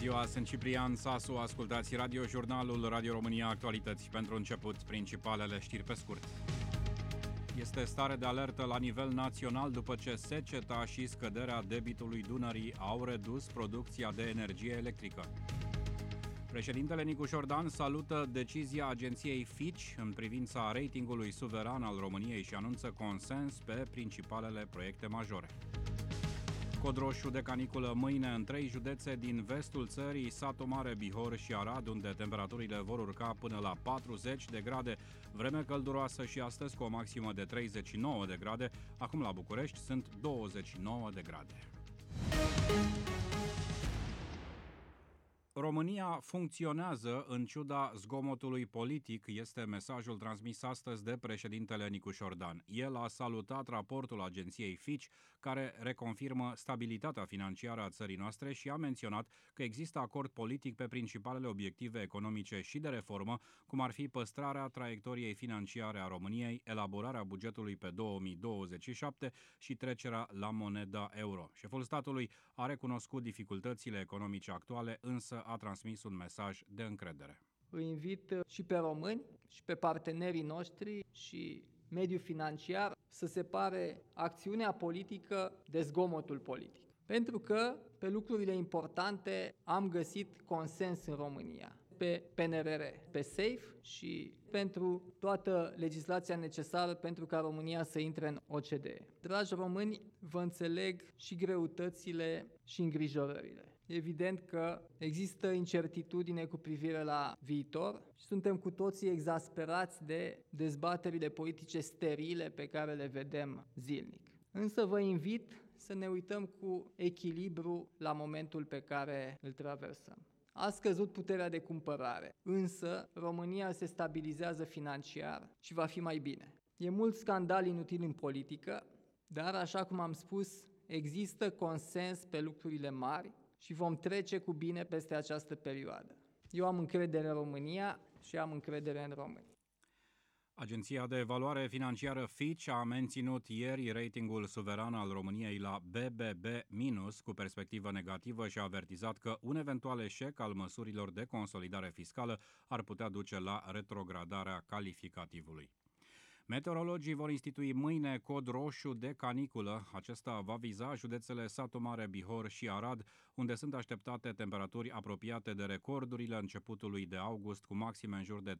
ziua, sunt Ciprian Sasu, ascultați radiojurnalul Radio România Actualități. Pentru început, principalele știri pe scurt. Este stare de alertă la nivel național după ce seceta și scăderea debitului Dunării au redus producția de energie electrică. Președintele Nicu Șordan salută decizia agenției Fitch în privința ratingului suveran al României și anunță consens pe principalele proiecte majore. Cod roșu de caniculă mâine în 3 județe din vestul țării, Satu Mare, Bihor și Arad, unde temperaturile vor urca până la 40 de grade, vreme călduroasă și astăzi cu o maximă de 39 de grade, acum la București sunt 29 de grade. România funcționează în ciuda zgomotului politic, este mesajul transmis astăzi de președintele Nicu Șordan. El a salutat raportul agenției Fitch, care reconfirmă stabilitatea financiară a țării noastre și a menționat că există acord politic pe principalele obiective economice și de reformă, cum ar fi păstrarea traiectoriei financiare a României, elaborarea bugetului pe 2027 și trecerea la moneda euro. Șeful statului a recunoscut dificultățile economice actuale, însă a transmis un mesaj de încredere. Îi invit și pe români și pe partenerii noștri și mediul financiar să separe acțiunea politică de zgomotul politic. Pentru că pe lucrurile importante am găsit consens în România. Pe PNRR, pe SAFE și pentru toată legislația necesară pentru ca România să intre în OCDE. Dragi români, vă înțeleg și greutățile și îngrijorările. Evident că există incertitudine cu privire la viitor și suntem cu toții exasperați de dezbaterile politice sterile pe care le vedem zilnic. Însă vă invit să ne uităm cu echilibru la momentul pe care îl traversăm. A scăzut puterea de cumpărare, însă România se stabilizează financiar și va fi mai bine. E mult scandal inutil în politică, dar, așa cum am spus, există consens pe lucrurile mari și vom trece cu bine peste această perioadă. Eu am încredere în România și am încredere în români. Agenția de evaluare financiară Fitch a menținut ieri ratingul suveran al României la BBB- cu perspectivă negativă și a avertizat că un eventual eșec al măsurilor de consolidare fiscală ar putea duce la retrogradarea calificativului. Meteorologii vor institui mâine cod roșu de caniculă. Acesta va viza județele Satu Mare, Bihor și Arad, unde sunt așteptate temperaturi apropiate de recordurile începutului de august, cu maxime în jur de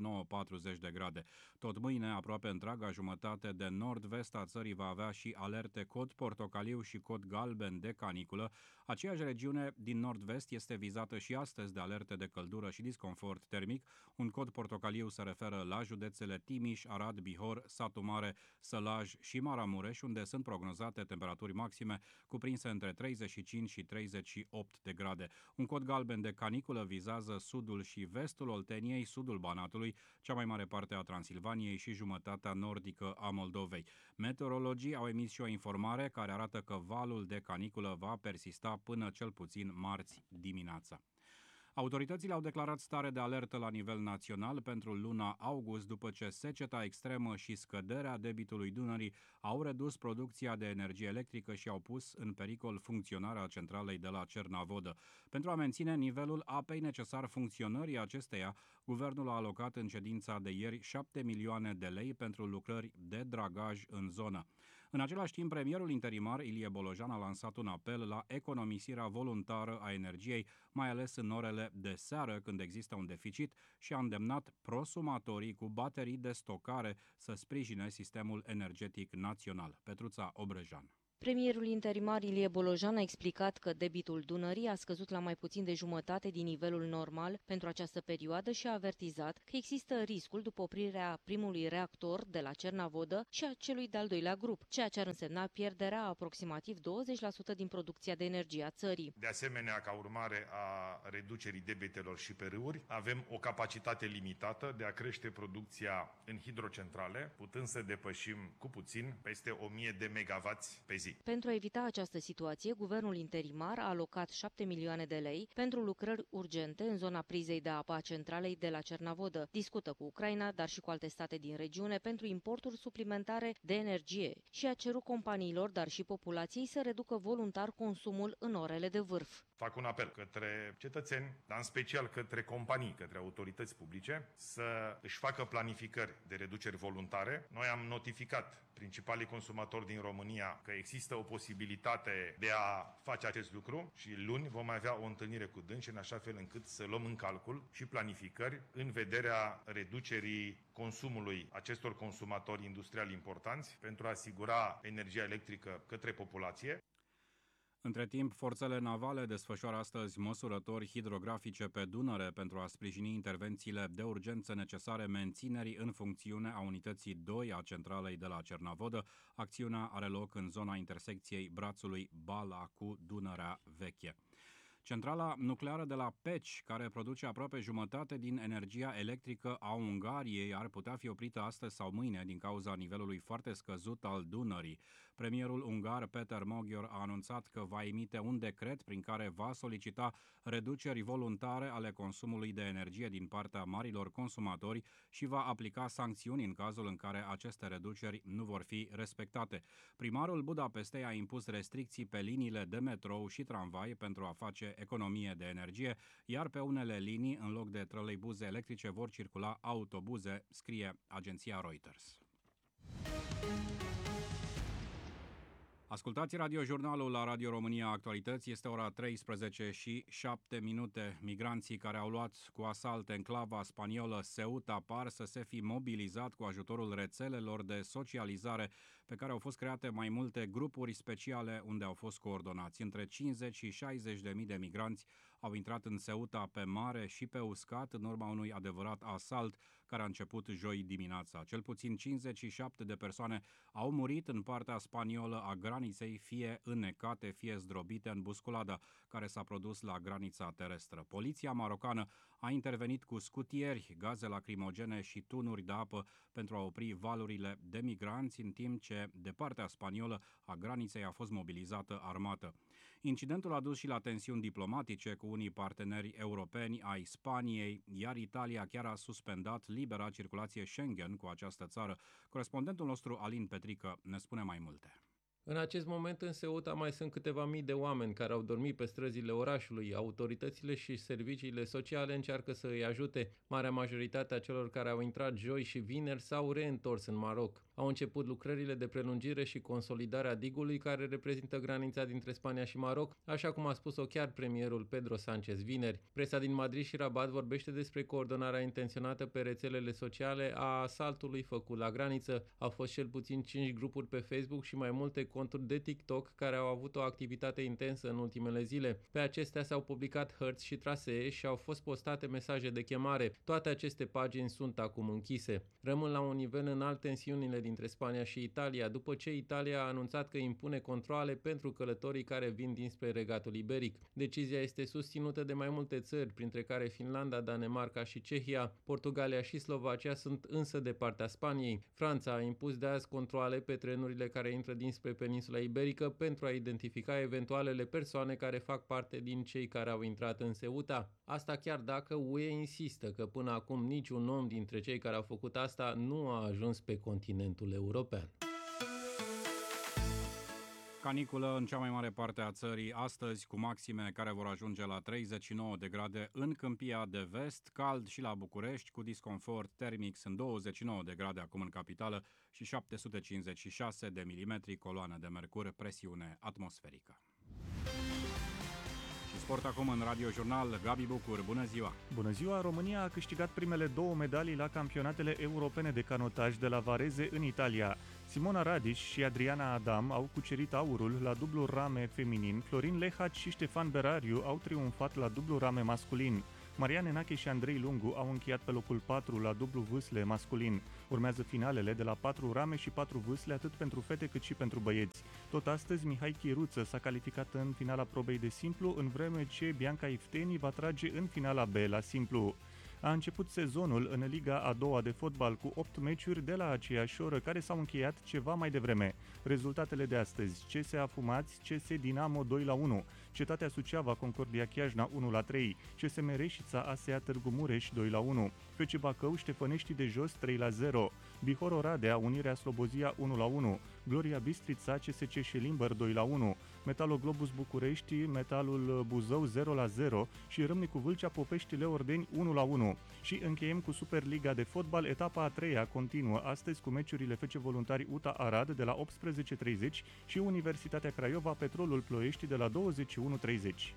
39-40 de grade. Tot mâine, aproape întreaga jumătate de nord-vest a țării va avea și alerte cod portocaliu și cod galben de caniculă. Aceeași regiune din nord-vest este vizată și astăzi de alerte de căldură și disconfort termic. Un cod portocaliu se referă la județele Timiș, Arad, Bihor, Satu Mare, Sălaj și Maramureș, unde sunt prognozate temperaturi maxime cuprinse între 35 și 38 de grade. Un cod galben de caniculă vizează sudul și vestul Olteniei, sudul Banatului, cea mai mare parte a Transilvaniei și jumătatea nordică a Moldovei. Meteorologii au emis și o informare care arată că valul de caniculă va persista până cel puțin marți dimineața. Autoritățile au declarat stare de alertă la nivel național pentru luna august după ce seceta extremă și scăderea debitului Dunării au redus producția de energie electrică și au pus în pericol funcționarea centralei de la Cernavodă. Pentru a menține nivelul apei necesar funcționării acesteia, guvernul a alocat în ședința de ieri 7 milioane de lei pentru lucrări de dragaj în zonă. În același timp, premierul interimar Ilie Bolojan a lansat un apel la economisirea voluntară a energiei, mai ales în orele de seară, când există un deficit, și a îndemnat prosumatorii cu baterii de stocare să sprijine sistemul energetic național. Petruța Obrejan. Premierul interimar Ilie Bolojan a explicat că debitul Dunării a scăzut la mai puțin de jumătate din nivelul normal pentru această perioadă și a avertizat că există riscul după oprirea primului reactor de la Cernavodă și a celui de-al doilea grup, ceea ce ar însemna pierderea aproximativ 20% din producția de energie a țării. De asemenea, ca urmare a reducerii debitelor și pe râuri, avem o capacitate limitată de a crește producția în hidrocentrale, putând să depășim cu puțin peste 1000 de megawatts pe zi. zi. Pentru a evita această situație, guvernul interimar a alocat 7 milioane de lei pentru lucrări urgente în zona prizei de apă a centralei de la Cernavodă. Discută cu Ucraina, dar și cu alte state din regiune pentru importuri suplimentare de energie și a cerut companiilor, dar și populației să reducă voluntar consumul în orele de vârf. Fac un apel către cetățeni, dar în special către companii, către autorități publice, să își facă planificări de reduceri voluntare. Noi am notificat principalii consumatori din România că există o posibilitate de a face acest lucru și luni vom avea o întâlnire cu dânsi în așa fel încât să luăm în calcul și planificări în vederea reducerii consumului acestor consumatori industriali importanți pentru a asigura energia electrică către populație. Între timp, forțele navale desfășoară astăzi măsurători hidrografice pe Dunăre pentru a sprijini intervențiile de urgență necesare menținerii în funcțiune a unității 2 a centralei de la Cernavodă. Acțiunea are loc în zona intersecției brațului Bala cu Dunărea Veche. Centrala nucleară de la Peci, care produce aproape jumătate din energia electrică a Ungariei, ar putea fi oprită astăzi sau mâine din cauza nivelului foarte scăzut al Dunării. Premierul ungar Peter Magyar a anunțat că va emite un decret prin care va solicita reduceri voluntare ale consumului de energie din partea marilor consumatori și va aplica sancțiuni în cazul în care aceste reduceri nu vor fi respectate. Primarul Budapestei a impus restricții pe liniile de metrou și tramvai pentru a face economie de energie, iar pe unele linii, în loc de troleibuze electrice, vor circula autobuze, scrie agenția Reuters. Ascultați radiojurnalul la Radio România Actualități, este ora 13:07. Migranții care au luat cu asalt enclava spaniolă Ceuta par să se fi mobilizat cu ajutorul rețelelor de socializare pe care au fost create mai multe grupuri speciale unde au fost coordonați. Între 50 și 60.000 de migranți au intrat în Ceuta pe mare și pe uscat în urma unui adevărat asalt care a început joi dimineața. Cel puțin 57 de persoane au murit în partea spaniolă a graniței, fie înnecate, fie zdrobite în busculada care s-a produs la granița terestră. Poliția marocană a intervenit cu scutieri, gaze lacrimogene și tunuri de apă pentru a opri valurile de migranți, în timp ce de partea spaniolă a graniței a fost mobilizată armată. Incidentul a dus și la tensiuni diplomatice cu unii parteneri europeni ai Spaniei, iar Italia chiar a suspendat libera circulație Schengen cu această țară. Corespondentul nostru Alin Petrică ne spune mai multe. În acest moment în Ceuta mai sunt câteva mii de oameni care au dormit pe străzile orașului. Autoritățile și serviciile sociale încearcă să îi ajute. Marea majoritate a celor care au intrat joi și vineri s-au reîntors în Maroc. Au început lucrările de prelungire și consolidare a digului care reprezintă granița dintre Spania și Maroc, așa cum a spus-o chiar premierul Pedro Sánchez vineri. Presa din Madrid și Rabat vorbește despre coordonarea intenționată pe rețelele sociale a asaltului făcut la graniță. Au fost cel puțin 5 grupuri pe Facebook și mai multe conturi de TikTok care au avut o activitate intensă în ultimele zile. Pe acestea s-au publicat hărți și trasee și au fost postate mesaje de chemare. Toate aceste pagini sunt acum închise. Rămân la un nivel înalt tensiunile dintre Spania și Italia, după ce Italia a anunțat că impune controale pentru călătorii care vin dinspre Regatul Iberic. Decizia este susținută de mai multe țări, printre care Finlanda, Danemarca și Cehia. Portugalia și Slovacia sunt însă de partea Spaniei. Franța a impus de azi controale pe trenurile care intră dinspre peninsula iberică pentru a identifica eventualele persoane care fac parte din cei care au intrat în Ceuta. Asta chiar dacă UE insistă că până acum niciun om dintre cei care au făcut asta nu a ajuns pe continentul european. Caniculă în cea mai mare parte a țării astăzi, cu maxime care vor ajunge la 39 de grade în Câmpia de Vest, cald și la București, cu disconfort termic sunt 29 de grade acum în capitală și 756 de milimetri coloană de mercur, presiune atmosferică. Și sport acum în Radiojurnal, Gabi Bucur, bună ziua! Bună ziua! România a câștigat primele 2 medalii la campionatele europene de canotaj de la Varese în Italia. Simona Radic și Adriana Adam au cucerit aurul la dublu rame feminin, Florin Lehac și Ștefan Berariu au triumfat la dublu rame masculin. Marian Enache și Andrei Lungu au încheiat pe locul 4 la dublu vâsle masculin. Urmează finalele de la 4 rame și 4 vâsle atât pentru fete cât și pentru băieți. Tot astăzi, Mihai Chiruță s-a calificat în finala probei de simplu, în vreme ce Bianca Ifteni va trage în finala B la simplu. A început sezonul în Liga a doua de fotbal cu 8 meciuri de la aceeași oră care s-au încheiat ceva mai devreme. Rezultatele de astăzi: CSA Fumați, CS Dinamo 2-1, Cetatea Suceava Concordia Chiajna 1-3, CSM Reșița ASEA Târgu Mureș 2-1, FC Bacău Ștefănești de Jos 3-0, Bihor Oradea Unirea Slobozia 1-1, Gloria Bistrița CSC Șelimber 2-1, Metaloglobus București Metalul Buzău 0-0 și Râmnicu Vâlcea Popești Leordeni 1-1. Și încheiem cu Superliga de fotbal, etapa a treia continuă astăzi cu meciurile FC Voluntari UTA Arad de la 18:30 și Universitatea Craiova Petrolul Ploiești de la 21:30.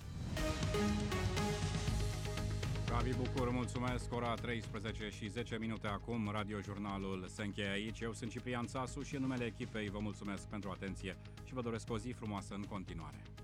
Gabi Bucur, mulțumesc. Ora 13:10 acum. Radiojurnalul se încheie aici. Eu sunt Ciprian Țasu și în numele echipei vă mulțumesc pentru atenție și vă doresc o zi frumoasă în continuare.